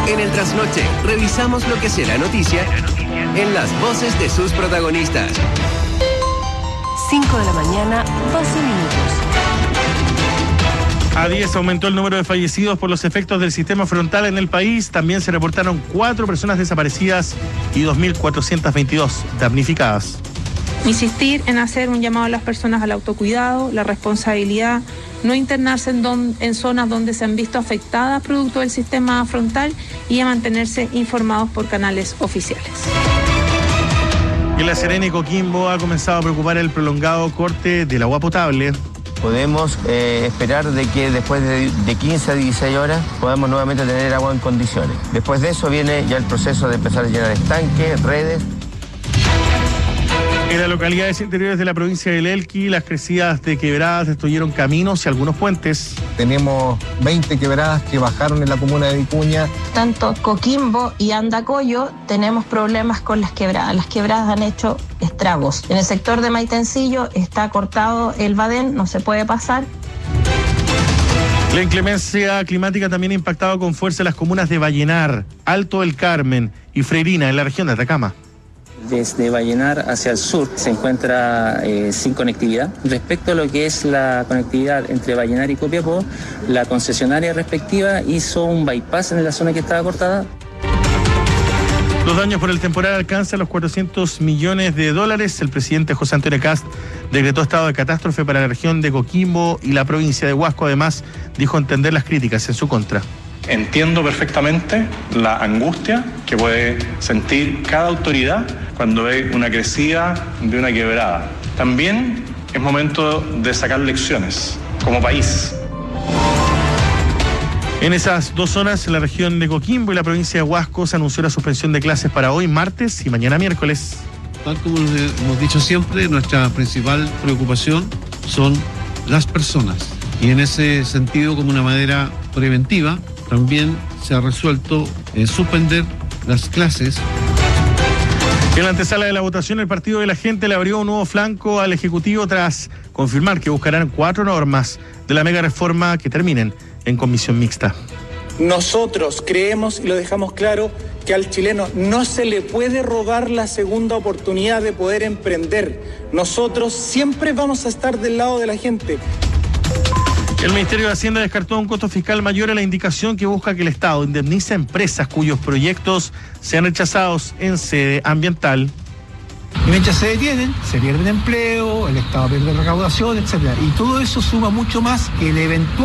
En el Trasnoche, revisamos lo que será noticia en las voces de sus protagonistas. 5 de la mañana, 12 minutos. A 10 aumentó el número de fallecidos por los efectos del sistema frontal en el país. También se reportaron 4 personas desaparecidas y 2.422 damnificadas. Insistir en hacer un llamado a las personas al autocuidado, la responsabilidad, no internarse en zonas donde se han visto afectadas producto del sistema frontal y a mantenerse informados por canales oficiales. En La Serena y Coquimbo ha comenzado a preocupar el prolongado corte del agua potable. Podemos esperar de que después de 15 a 16 horas podamos nuevamente tener agua en condiciones. Después de eso viene ya el proceso de empezar a llenar estanques, redes. En las localidades interiores de la provincia del Elqui, las crecidas de quebradas destruyeron caminos y algunos puentes. Tenemos 20 quebradas que bajaron en la comuna de Vicuña. Tanto Coquimbo y Andacollo tenemos problemas con las quebradas. Las quebradas han hecho estragos. En el sector de Maitencillo está cortado el badén, no se puede pasar. La inclemencia climática también ha impactado con fuerza las comunas de Vallenar, Alto del Carmen y Freirina en la región de Atacama. Desde Vallenar hacia el sur se encuentra sin conectividad. Respecto a lo que es la conectividad entre Vallenar y Copiapó, la concesionaria respectiva hizo un bypass en la zona que estaba cortada. Los daños por el temporal alcanzan los $400 millones. El presidente José Antonio Kast decretó estado de catástrofe para la región de Coquimbo y la provincia de Huasco. Además, dijo entender las críticas en su contra. Entiendo perfectamente la angustia que puede sentir cada autoridad cuando ve una crecida de una quebrada. También es momento de sacar lecciones como país. En esas dos zonas, en la región de Coquimbo y la provincia de Huasco, se anunció la suspensión de clases para hoy, martes y mañana, miércoles. Tal como hemos dicho siempre, nuestra principal preocupación son las personas. Y en ese sentido, como una manera preventiva, también se ha resuelto suspender las clases. En la antesala de la votación, el Partido de la Gente le abrió un nuevo flanco al Ejecutivo tras confirmar que buscarán 4 normas de la mega reforma que terminen en comisión mixta. Nosotros creemos, y lo dejamos claro, que al chileno no se le puede robar la segunda oportunidad de poder emprender. Nosotros siempre vamos a estar del lado de la gente. El Ministerio de Hacienda descartó un costo fiscal mayor a la indicación que busca que el Estado indemnice a empresas cuyos proyectos sean rechazados en sede ambiental. Y mientras se detienen, se pierde empleo, el Estado pierde recaudación, etc. Y todo eso suma mucho más que el eventual